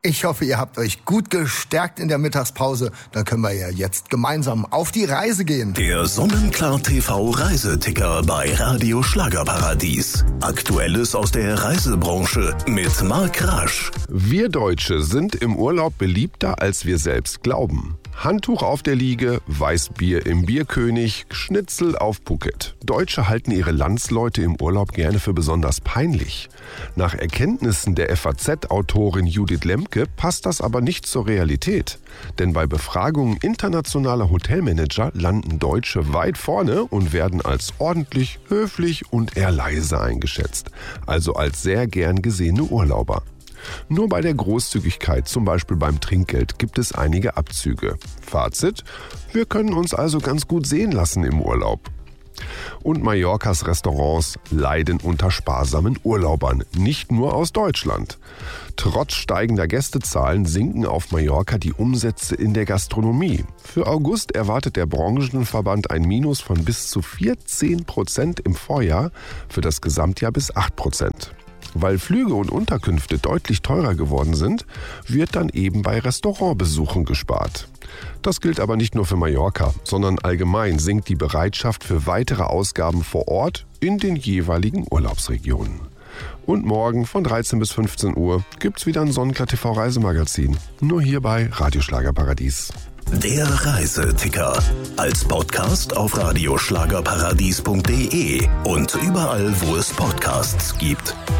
Ich hoffe, ihr habt euch gut gestärkt in der Mittagspause. Dann können wir ja jetzt gemeinsam auf die Reise gehen. Der Sonnenklar TV Reiseticker bei Radio Schlagerparadies. Aktuelles aus der Reisebranche mit Marc Rasch. Wir Deutsche sind im Urlaub beliebter, als wir selbst glauben. Handtuch auf der Liege, Weißbier im Bierkönig, Schnitzel auf Phuket. Deutsche halten ihre Landsleute im Urlaub gerne für besonders peinlich. Nach Erkenntnissen der FAZ-Autorin Judith Lemke passt das aber nicht zur Realität. Denn bei Befragungen internationaler Hotelmanager landen Deutsche weit vorne und werden als ordentlich, höflich und eher leise eingeschätzt. Also als sehr gern gesehene Urlauber. Nur bei der Großzügigkeit, zum Beispiel beim Trinkgeld, gibt es einige Abzüge. Fazit: Wir können uns also ganz gut sehen lassen im Urlaub. Und Mallorcas Restaurants leiden unter sparsamen Urlaubern, nicht nur aus Deutschland. Trotz steigender Gästezahlen sinken auf Mallorca die Umsätze in der Gastronomie. Für August erwartet der Branchenverband ein Minus von bis zu 14% im Vorjahr, für das Gesamtjahr bis 8%. Weil Flüge und Unterkünfte deutlich teurer geworden sind, wird dann eben bei Restaurantbesuchen gespart. Das gilt aber nicht nur für Mallorca, sondern allgemein sinkt die Bereitschaft für weitere Ausgaben vor Ort in den jeweiligen Urlaubsregionen. Und morgen von 13 bis 15 Uhr gibt's wieder ein Sonnenklar TV Reisemagazin. Nur hier bei Radio Schlagerparadies. Der Reiseticker. Als Podcast auf radioschlagerparadies.de und überall, wo es Podcasts gibt.